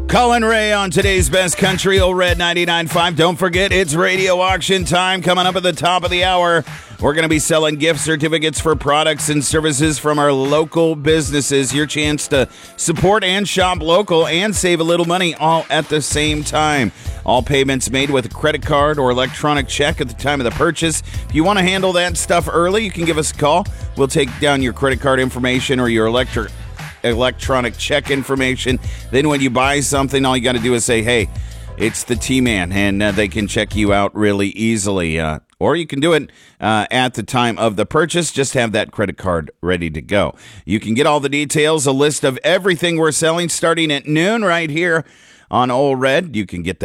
Colin Ray on today's Best Country, Old Red 99.5. Don't forget, it's radio auction time coming up at the top of the hour. We're going to be selling gift certificates for products and services from our local businesses. Your chance to support and shop local and save a little money all at the same time. All payments made with a credit card or electronic check at the time of the purchase. If you want to handle that stuff early, you can give us a call. We'll take down your credit card information or your electronic check information. Then when you buy something, all you got to do is say, hey, it's the T-Man, and they can check you out really easily. Or you can do it at the time of the purchase. Just have that credit card ready to go. You can get all the details, a list of everything we're selling starting at noon right here on Old Red. You can get that